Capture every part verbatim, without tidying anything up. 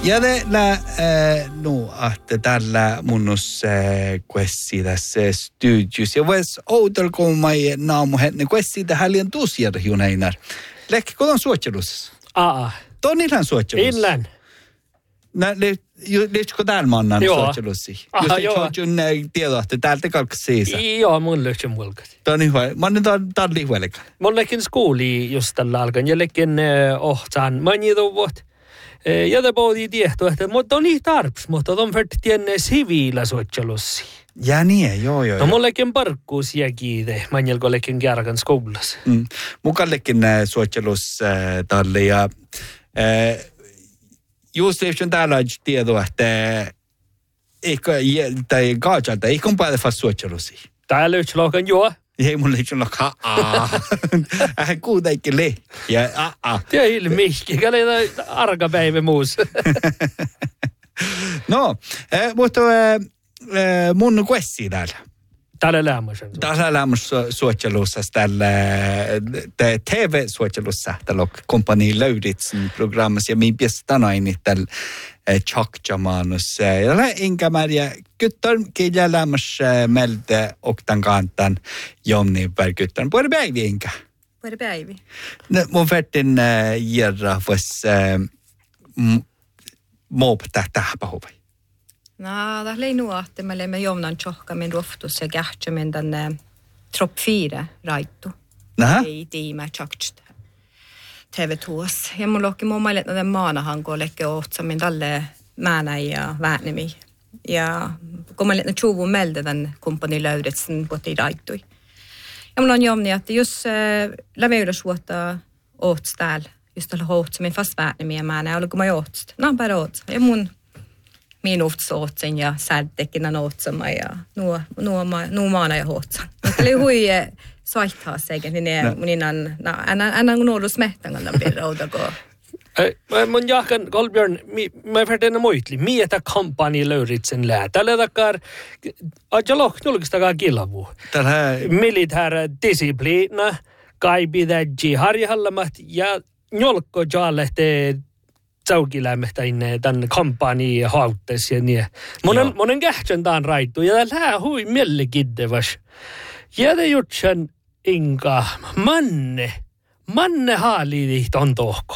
Ja det lä nu att tällä munnus quessi tässä studios. Ja vois outel kun mai naamu henne quessi tähän liian tusier juneinar. Lekki kun on suotjelus. Aa. Tonilan suotjelus. Inlän. Nä le lehtiko täällä mannan suotjelusi. Aha, joo. Just jun tiedotte täältä kalksiisa. Joo, mun löytyy mulkasi. Toni hyvä. Mä nyt on talli hueleka. Mun lekin skooli just tällä alkan. Ja lekin ohtaan. Mä niitä vuot. Ja te pohtii tiehtoa, että mutta on niin tarps, mutta on färti tienne siviila suotjelussi. Ja niin, joo, joo. No mullekin parkkuus ja kiite. Mä nielko lekin kärkan skoulassa. Mm. Mukallekin suotjelus talli ja just lehtyn täällä tietoa, että eikö, tai kaatsalta, eikö on paljon fast suotjelusi? Täällä löytyy lohkan joo. Ei mun lehtyn lohkan, aah. Ähän kuitenkin lehtiä, aah. Tiedä ilmihki, käleitä arkapäivä muus. No, mutta mun quessi täällä. Täällä lämmössä. Täällä lämmössä suotjelussa, täällä T V-suotjelussa, täällä kompani Löyditsen programmassa, ja minä pitäisi tänään täällä tjaktjamanus. Ja inkä määriä kyttön kirja lämmössä meiltä oktan kantan jomnipäin kyttön. Puhuta päivi inkä? Puhuta päivi. No, mun vertin järra vois muopta tähpähuvai. No, det är nog att det med jomnan tjocka min roftus ja kähtsä min den tropp fyra raittu. Nähä? Ei tiimä tjockt. T V tuos. Ja mun lohki mun mailet den maanahan kun lekke ohtsa min dalle määnä ja väänemi. Ja kun mailet ne tjuvun melde den kompani Löydetsen poti raittui. Ja mun on jomni, että jos äh, läveydäs vuotta ohtsa täällä, just tällä ohtsa min fast väänemi ja määnä, oliko mä ohtsa. No, bara ohtsa. Ja mun min ohtsootsen ja särtekinä nootsama ja nuo nuo nuo maana ja hootsan. Mutta oli hui soittaa sekä niin ne muninnan na anan anan nuolus mehtän kan pirra outako. Ei mun jahkan Kolbjörn mä verten muitli mietä kampanja Löyditsen lää. Tällä takar ajaloh nulkistakaan kilavu. Tällä militär disciplina kai pidäji harjahallamat ja njolkko jallehte saukilämmähtäinne tämän kampanjan hauttes ja niin. Monen, monen kähtsän tämän raittu ja täällä hui mielenkiintois. Ja te jutsen inka manne, manne haali on tohko.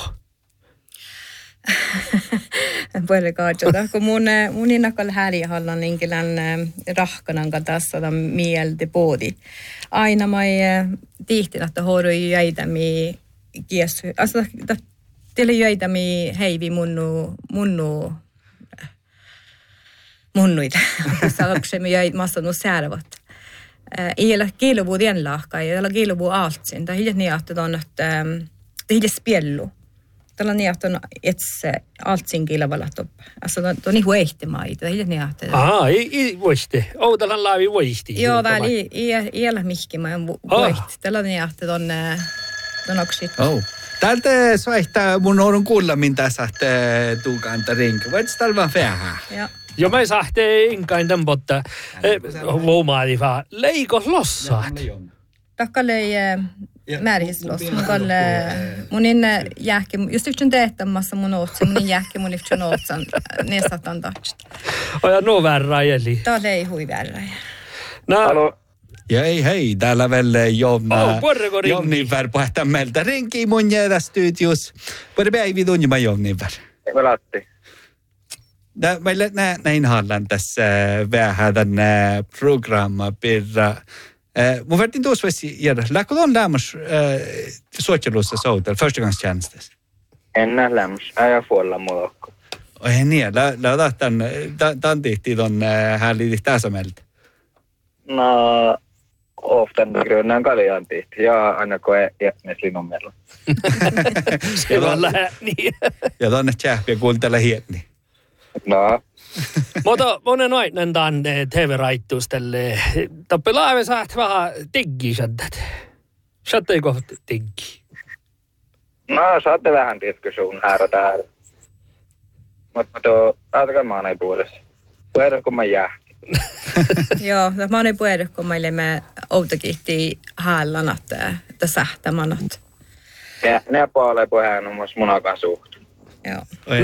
Puhuta kaatsotaan, kun mun, mun innakalla hälihallan inkilän rahkanan kanssa tämän mieltä poodi. Aina mä tihtin, että hoidoi jäitämi kiessu. Alltså, Teillä jäitämi heivi munnu, munnu, munnuita. Saadaksemme jäit massannut särvat. Ei ole kiiluvuu tienlahka, ei ole kiiluvuu altsin. Tämä on hiljaisesti niin, että on, että tämä on hiljaisesti spjellu. Tämä on niin, että on itse altsin kiiluvalla toppa. Tämä on niin huehtimaa. Tämä on hiljaisesti niin, että... Aha, ei voiste. Outalhan laavi voisti. Joo, väli. Ei ole mihki, mä en voihti. Tämä on niin, että on, on oksit. Oh. Täältä soittaa mun oudon kuulla, mitä saatte tuukanta rinkä. Voit sitä vaan feähää? Joo. Jo mä saatte inkain tämän, mutta luomaadi vaan leikos lossaat. Takka löi määrislos. Mun inne jääkki, just yhtään teettämässä mun ootsa, mun jääkki mun yhtään ootsan, ne satan tahtsit. Oja no värra eli. Tää lei hui värra. No. Ja ei hei, täällä välle Jonna, oh, Jonnin vär pohtaa meiltä rinkiin mun jäädä studios. Puhuta päivi tunnimaan Jonnin vär. Eikö Latti? Meillä näin hallan tässä vähän tämän programma pirra. Mun vertin tuossa voisi jäädä. Läkö on lämmäs suotjelussa soutel, förstagångstjänstessä? En näe lämmäs, äjä fuolla mulla. Oi niin, lähdetään tämän, tämän tihti ton hääliti tässä meiltä. No, ofta grönnän kaljan tihti. Ja aina koe jätnesli numero. Se on lähe, niin. Ja tonne tjähpiä kuuntele hietni. No. Mutta monen aina tämän T V-raittuustelle. Tappelaamme saat vähän teggi shaddat. Shaddeiko teggi? No, saatte vähän diskussion här täällä. Mutta tuo, ajatakaa maanai puolessa. Puhuta kun mä jää. Joo, mä oon puhunut, kun meille me outokiihtii häällän, että sähtämänät. Ja ne puolee puhunut myös munakaan suht. Joo.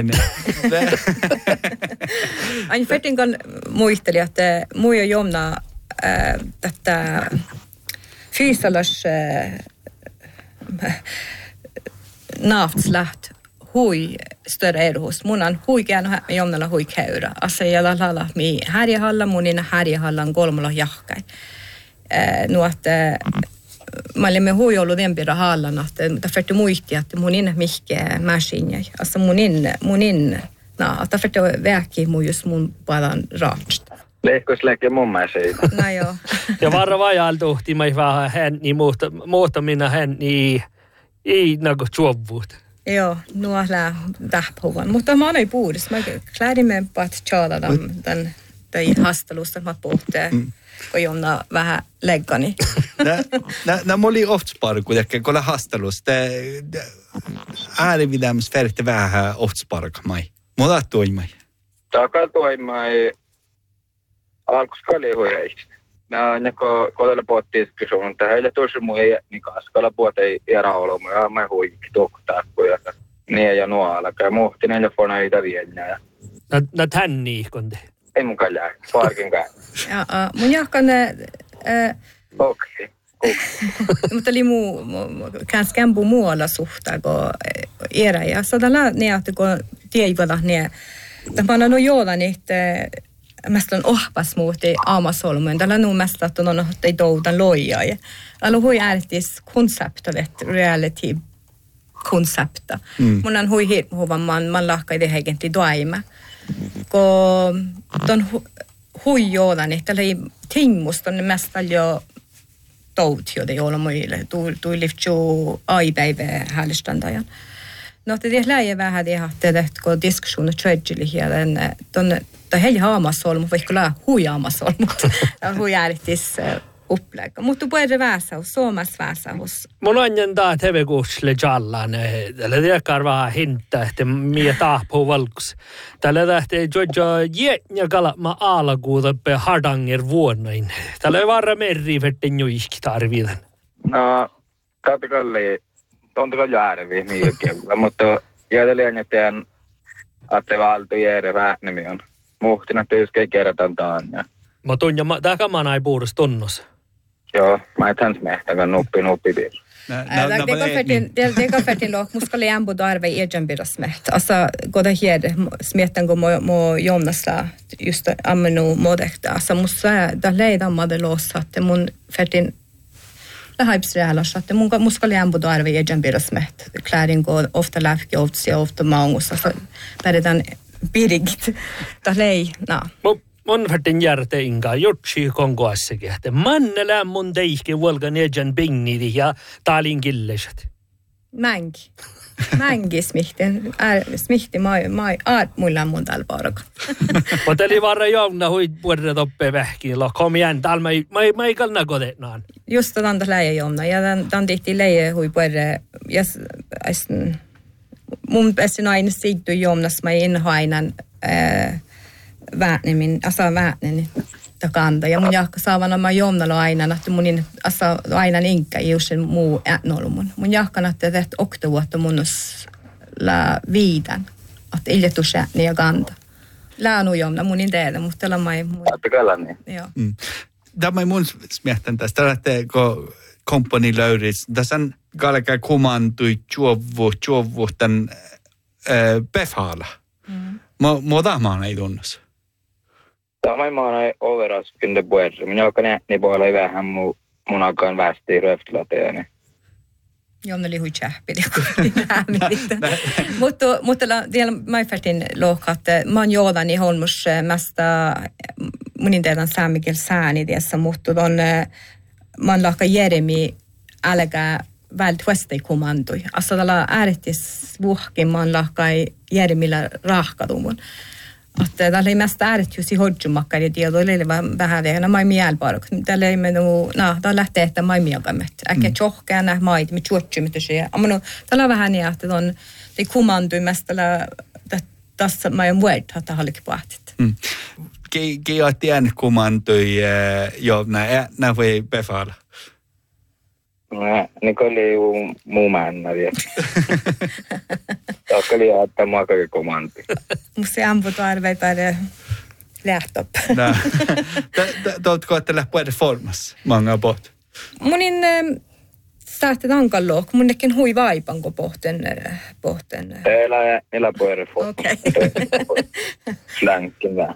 Aina Fertinkan muisteli, että muu ja Jomna äh, tätä fyysalas äh, naaftslät hui större erhus. Mun on hui käynyt Jomnalla hui käyrä. Assa ja lalla mi härjähalla, munina härjähallan kolmalla jahkai. Äh, nuot äh, mä olimme hui ollut empira hallan, että färti muisti, että mun inne mihke mäsinjäi. Assa mun inne, mun inne, no, että färti väki mun just mun padan raatsta. Leikkoisleikki mun mäsiin. No joo. Ja varra vajaltuhti mä vähän hänni muuta, muuta minä hänni ei nagu tjuovut. Joo, nuo lää tähpuvan. Mutta mä ei puhudis. Mä klädimme pat tjala tämän haastelusta, mä puhuttiin. Mm. Kun Jonna vähän leggani. Nämä oli oftsparku, kun oli haastelusta. Äärividäms färti vähän oftsparkamai. Mutta toimai. Takal toimai. Alkus kalihujeista. Nämä on joko kodella pohtiiskisuun, että heille tulisi muu ei niin kaskalla puhuta ei eraolomu. Ja mä huikki tuktaakkuja. Niin ja nuo alkaa. Ja muhti nelefona ei vielä. Nä tän niihkonte. Ei mun kai jää. Parkin käy. Ja, mun jahkan... Okei. Mutta oli muu, kans kämpu muualla suhtaa, kun erä. Ja sadalla ne, että kun tiedivät, ne... Tämä on joilla niitä... Mest on ohpas muuti aamasolmuun. Tällä on mest att on ei doudan loja. Ja alla hui ärtis koncepta vet reality koncepta. Mm. Mun on hui hirmuvan man man lahkai det hegenti doima. Ko ton hui jodan että ei tingus on mest jo dout jo det jolla muille. Tu tu livchu ai baby halstandajan. No det läge vähän det att det går diskussioner tragedy här den ton det heli haamasolmu, vaikka lää huijaamassolmu, hui äärittis upplägga. Mutta puhutaan väsäus, suomas väsäus. Mun on jäntaa tevekuusle jallaan, tällä tiekkaan vähän hinta, että mie taapuu valkus. Tällä tähti jojo jätnä kalatma alakuuta pe hardanger vuonnain. Tällä ei varra merri vetten juiski tarvitaan. No, katsokalli, tuntuko järvi mihinkin, mutta jätellään jätään, että valtu järvi vähnemi on. Muhtina tyyskei kertaan taan. Mä tunnin, tämä mä ei puhdas tunnossa. Joo, mä et häns mehtäkään nuppi nuppi piir. Det går för till lock, muska lämbo darve egen biras smätt. Alltså går det här smätten går mo mo jomnasla just amenu modekta. Alltså muska där leda made loss att det mun färtin det hypsreala så att det mun muska lämbo darve egen biras smätt. Kläring går ofta läfke ofta ofta mangus alltså där den pirigt. Där lei, na. Mun färtin järte inga jutsi kongoassakin, että mannelään mun teihke vuolkan ejan bingidi ja taalin killesat. Mängi. Mängi smihten. Smihti mai, mai, aat mulla mun täällä paraka. Mutta eli varra jouna huit puolella toppe vähkiin. Kom igen, täällä mä ei kalna kodetnaan. Just tämän tässä läjä jouna. Ja tämän tihti läjä hui puolella. Ja mun pääsin aina siittu jounassa mä inhoainan väännemin, asa väännemin takanda. Ja mun jahka saavana mä jomnalo aina, että mun asa aina inkä juusen muu äänolumun. Mun jahkan, että tästä oktovuotta munus la viidan, että iljetus ääni ja kanta. Läänu jomna mun tehdä, mutta tällä mä ei mun. Tällä niin. Joo. Mm. Tämä ei mun smiehtan tästä, että kun kompani löydis, tässä on kalkaa kumantui juovu, juovu tämän befala. Mm. Mä tahmaan ei tunnus. Tämä ei maan ei overraskende puolella. Minä olen nähnyt puolella ei vähän mun, mun aikaan västiä röftlateeni. Jomna oli hui tjähpidi, kun Mutta mutta vielä mä färtin lohka, että mä oon joodan i holmus mesta munin teidän saamikil sääni tässä, mutta on mä oon lahka Jeremi älkä välttävästi kommandoi. Alltså tällä äärettis vuohkin mä oon lahka Jeremillä rahkadumun. Että tällä ei mest äärettis i hodjumakkari tiedä, oli vähän vielä, mä ei mielparok. Tällä ei menu, no, tällä lähtee, että mä ei mielkamet. Äkkiä tjohkea nää maid, mit tjuotsymet och se. Amma no, tällä vähän niin, että on, det kommandoi mest tällä, tässä mä ei muod, että hallikin pohtit. Ge att den kommandoi jo, när vi befala. Nej, Nicole är ju muu männä vielä. Tack liian, että mä kaikki komanti. Musta amputa arbetar lähtop. No. Tuotko, että lähtee reformassa många bort? Munin startet ankallook. Mun nekin hui vaipanko pohten. pohten. Elä, elä på reform. Okei. Slänkin vähän.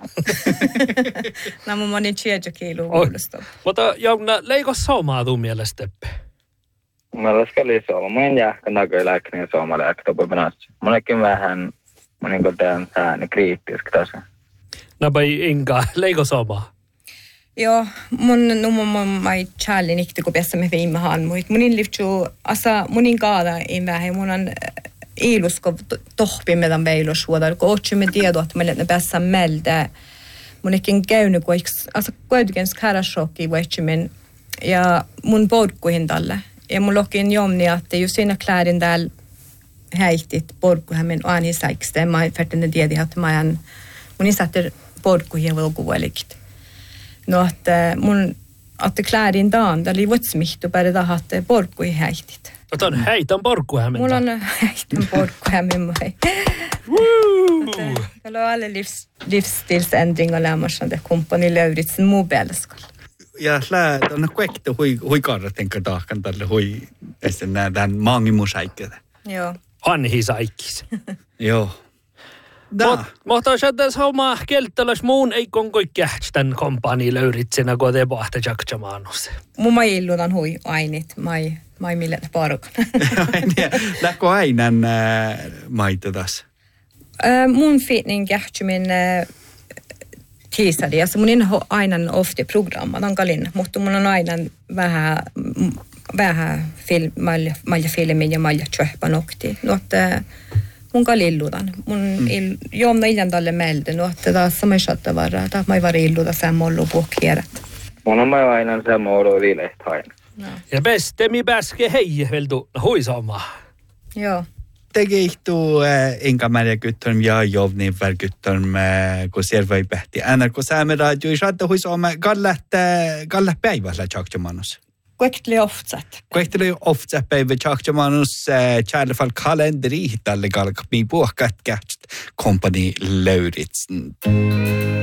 No mun monin tjejokiilu kuulostaa. Mutta Jouna, leiko somaa tuu mielestä? Mä laskeli sooma. Mä en jääkkä näköi lääkkiin sooma lääkkiä penassa. Monekin vähän, monin kun teidän sääni kriittiski tässä. No pai inka, leiko somaa? Joo, mun numma mun mai challenge ikti kun päässä me viime haan muit. Munin livtju asa munin kaada in vähän mun on ilusko tohpi medan veilos vuodal kun otsimme tiedot että meille ne päässä melda. Munikin käynyt kun asa kuitenkin skarashokki vuotsimen ja mun porkkuihin tälle. Ja mun lokin jomni että just siinä klärin täällä häihtit porkkuhämmen aani saikste. Mä färtinen tiedi että mä en munin satte porkkuihin velkuvelikit. No, että mun otti klärin daan, det oli vuotsmihtu bara det att porkkui häihtit. Otan häitän porkkuhämmen. Mulla on häitän porkkuhämmen moi. Woo! Kyllä on alle livs, livsstilsändringar lämmarsan det kompani Lauritsen mobiilskal. Ja lää, on kuekti hui, hui karratenka tahkan tälle hui, että nähdään maangimusäikkätä. Joo. Anhi saikkis. Joo. Mutta jos homma kelttäläs muun ei konkoi kähtän kompani Lauritsenä, kun te pahte jaksamanus. Mun mä illutan hui ainit, mai mai mille parukan. Lähkö ainan äh, maita tässä? Äh, mun fitning kähtsymin äh, tiisari, ja mun inho ainan ofti programma, tankalin, mutta mun on ainan vähän vähän film, malja, malja filmin ja malja tjöhpanokti. No, että mun kalilludan. Mun mm. il, joomna illan tälle meelde, no, että taas sama saattaa varra, taas mä ei var illuda samollu puhkierat. Mun on mä aina samollu viilehtain. No. Ja bestemi pääske hei, veldu huisama. Joo. Tegihtuu inga märjä kyttörm ja jovni värkyttörm, kun siellä pähti. Ääner, kun saamme radio, ei saada huisama gallat päivällä tjakjamanus. Kuekteli ohtsat. Kuekteli ohtsat päivä tjakjamanus, tjärlefall kalenderi tälle galkapmi puhkat käht kompani Lauritsen.